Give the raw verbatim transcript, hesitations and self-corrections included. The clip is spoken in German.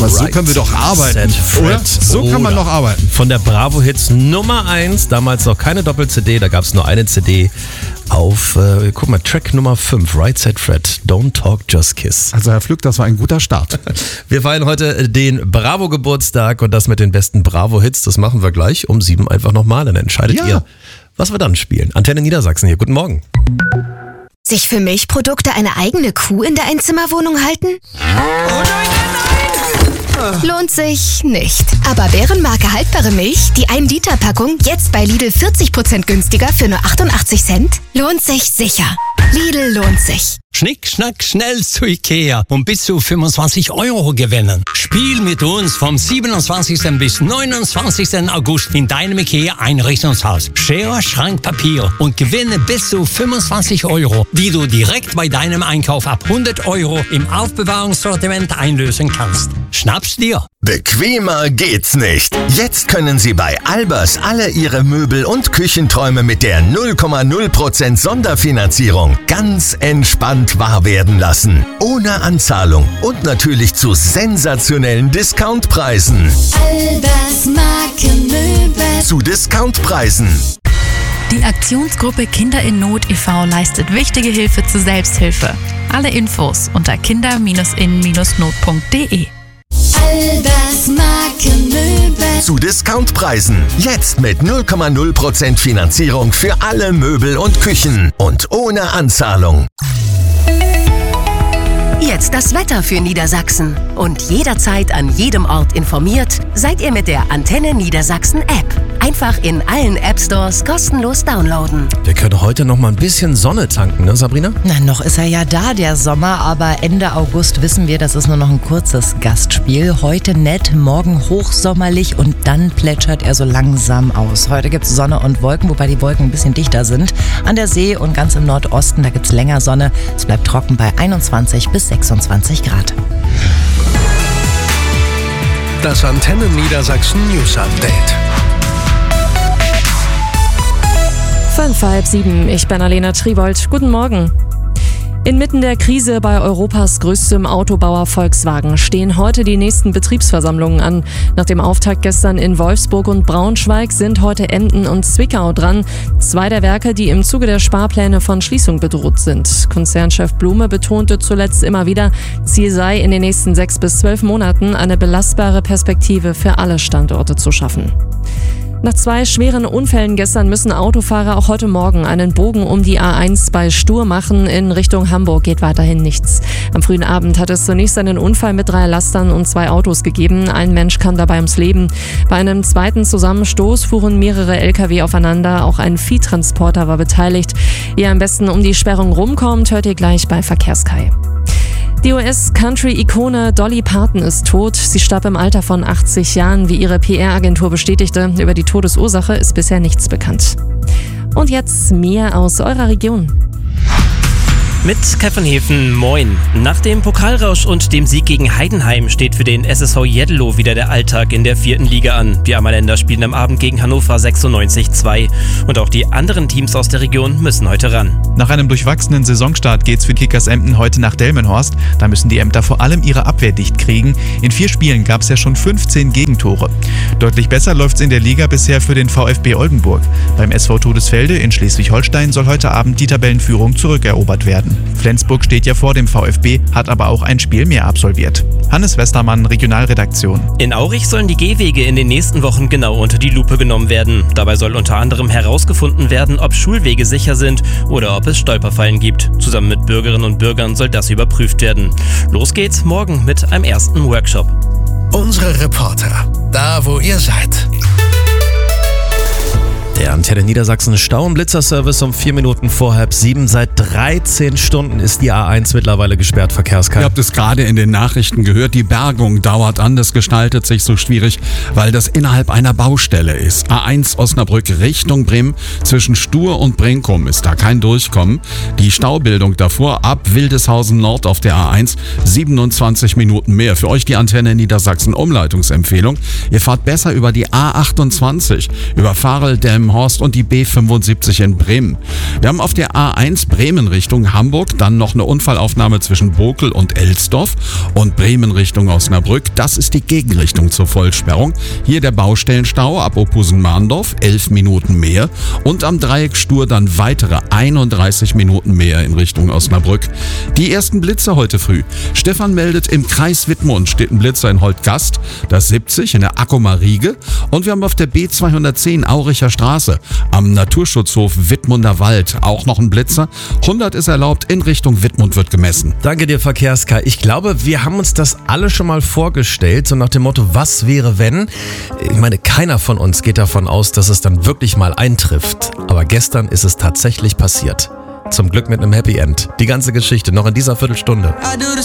Aber so können wir doch arbeiten, oder? So kann man doch arbeiten. Von der Bravo-Hits Nummer eins, damals noch keine Doppel-C D, da gab es nur eine C D auf, äh, guck mal, Track Nummer fünf, Right Said Fred, Don't Talk, Just Kiss. Also Herr Flück, das war ein guter Start. Wir feiern heute den Bravo-Geburtstag und das mit den besten Bravo-Hits, das machen wir gleich um sieben einfach nochmal. Dann entscheidet Ja. ihr, was wir dann spielen. Antenne Niedersachsen hier, guten Morgen. Sich für Milchprodukte eine eigene Kuh in der Einzimmerwohnung halten? Lohnt sich nicht. Aber Bärenmarke haltbare Milch, die ein Liter Packung, jetzt bei Lidl vierzig Prozent günstiger für nur achtundachtzig Cent? Lohnt sich sicher. Lidl lohnt sich. Schnick, schnack, schnell zu Ikea und bis zu fünfundzwanzig Euro gewinnen. Spiel mit uns vom siebenundzwanzigsten bis neunundzwanzigsten August in deinem Ikea Einrichtungshaus. Schere, Schrank, Papier und gewinne bis zu fünfundzwanzig Euro, die du direkt bei deinem Einkauf ab hundert Euro im Aufbewahrungssortiment einlösen kannst. Schnapp's dir! Bequemer geht's nicht. Jetzt können Sie bei Albers alle Ihre Möbel und Küchenträume mit der null Komma null Prozent Sonderfinanzierung ganz entspannt wahr werden lassen. Ohne Anzahlung und natürlich zu sensationellen Discountpreisen. Albers Markenmöbel. Zu Discountpreisen. Die Aktionsgruppe Kinder in Not e V leistet wichtige Hilfe zur Selbsthilfe. Alle Infos unter kinder in not punkt de. Albers Markenmöbel. Zu Discountpreisen. Jetzt mit null Komma null Prozent Finanzierung für alle Möbel und Küchen. Und ohne Anzahlung. Jetzt das Wetter für Niedersachsen. Und jederzeit an jedem Ort informiert, seid ihr mit der Antenne Niedersachsen App. Einfach in allen App Stores kostenlos downloaden. Wir können heute noch mal ein bisschen Sonne tanken, ne Sabrina? Na, noch ist er ja da, der Sommer, aber Ende August wissen wir, das ist nur noch ein kurzes Gastspiel. Heute nett, morgen hochsommerlich und dann plätschert er so langsam aus. Heute gibt es Sonne und Wolken, wobei die Wolken ein bisschen dichter sind. An der See und ganz im Nordosten, da gibt es länger Sonne. Es bleibt trocken bei einundzwanzig bis sechsundzwanzig Grad. Das Antenne Niedersachsen News Update. Fünf, halb sieben. Ich bin Alena Tribold. Guten Morgen. Inmitten der Krise bei Europas größtem Autobauer Volkswagen stehen heute die nächsten Betriebsversammlungen an. Nach dem Auftakt gestern in Wolfsburg und Braunschweig sind heute Emden und Zwickau dran. Zwei der Werke, die im Zuge der Sparpläne von Schließung bedroht sind. Konzernchef Blume betonte zuletzt immer wieder, Ziel sei in den nächsten sechs bis zwölf Monaten eine belastbare Perspektive für alle Standorte zu schaffen. Nach zwei schweren Unfällen gestern müssen Autofahrer auch heute Morgen einen Bogen um die A eins bei Stur machen. In Richtung Hamburg geht weiterhin nichts. Am frühen Abend hat es zunächst einen Unfall mit drei Lastern und zwei Autos gegeben. Ein Mensch kam dabei ums Leben. Bei einem zweiten Zusammenstoß fuhren mehrere L K W aufeinander. Auch ein Viehtransporter war beteiligt. Wie ihr am besten um die Sperrung rumkommt, hört ihr gleich bei Verkehrskai. Die U S-Country-Ikone Dolly Parton ist tot. Sie starb im Alter von achtzig Jahren, wie ihre P R-Agentur bestätigte. Über die Todesursache ist bisher nichts bekannt. Und jetzt mehr aus eurer Region. Mit Kefenhefen, moin. Nach dem Pokalrausch und dem Sieg gegen Heidenheim steht für den S S V Jeddelo wieder der Alltag in der vierten Liga an. Die Ammerländer spielen am Abend gegen Hannover sechsundneunzig zwei. Und auch die anderen Teams aus der Region müssen heute ran. Nach einem durchwachsenen Saisonstart geht's für Kickers Emden heute nach Delmenhorst. Da müssen die Emder vor allem ihre Abwehr dicht kriegen. In vier Spielen gab's ja schon fünfzehn Gegentore. Deutlich besser läuft's in der Liga bisher für den VfB Oldenburg. Beim S V Todesfelde in Schleswig-Holstein soll heute Abend die Tabellenführung zurückerobert werden. Flensburg steht ja vor dem VfB, hat aber auch ein Spiel mehr absolviert. Hannes Westermann, Regionalredaktion. In Aurich sollen die Gehwege in den nächsten Wochen genau unter die Lupe genommen werden. Dabei soll unter anderem herausgefunden werden, ob Schulwege sicher sind oder ob es Stolperfallen gibt. Zusammen mit Bürgerinnen und Bürgern soll das überprüft werden. Los geht's morgen mit einem ersten Workshop. Unsere Reporter, da wo ihr seid. Der Antenne Niedersachsen Stau- und Blitzerservice um vier Minuten vor halb sieben. Seit dreizehn Stunden ist die A eins mittlerweile gesperrt, Verkehrskarte. Ihr habt es gerade in den Nachrichten gehört, die Bergung dauert an, das gestaltet sich so schwierig, weil das innerhalb einer Baustelle ist. A eins Osnabrück Richtung Bremen, zwischen Stur und Brinkum ist da kein Durchkommen. Die Staubildung davor ab Wildeshausen Nord auf der A eins, siebenundzwanzig Minuten mehr. Für euch die Antenne Niedersachsen Umleitungsempfehlung. Ihr fahrt besser über die A achtundzwanzig, über Varel, Delmenhorst Delmenhorst und die B fünfundsiebzig in Bremen. Wir haben auf der A eins Bremen Richtung Hamburg dann noch eine Unfallaufnahme zwischen Bokel und Elsdorf und Bremen Richtung Osnabrück. Das ist die Gegenrichtung zur Vollsperrung. Hier der Baustellenstau ab Ophusen-Mahndorf, elf Minuten mehr. Und am Dreieck Stur dann weitere einunddreißig Minuten mehr in Richtung Osnabrück. Die ersten Blitze heute früh. Stefan meldet, im Kreis Wittmund steht ein Blitzer in Holtgast, das siebzig in der Ackumer Riege. Und wir haben auf der B zweihundertzehn Auricher Straße am Naturschutzhof Wittmunder Wald auch noch ein Blitzer. hundert ist erlaubt, in Richtung Wittmund wird gemessen. Danke dir, Verkehrska. Ich glaube, wir haben uns das alle schon mal vorgestellt, so nach dem Motto, was wäre wenn? Ich meine, keiner von uns geht davon aus, dass es dann wirklich mal eintrifft. Aber gestern ist es tatsächlich passiert. Zum Glück mit einem Happy End. Die ganze Geschichte noch in dieser Viertelstunde.